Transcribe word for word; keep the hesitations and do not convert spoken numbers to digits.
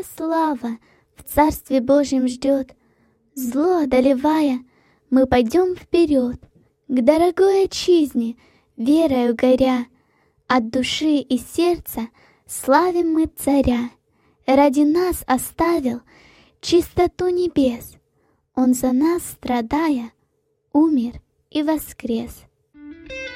Большая слава в Царстве Божьем ждет. Зло одолевая, мы пойдем вперед к дорогой отчизне, верою горя. От души и сердца славим мы Царя. Ради нас оставил чистоту небес. Он за нас, страдая, умер и воскрес.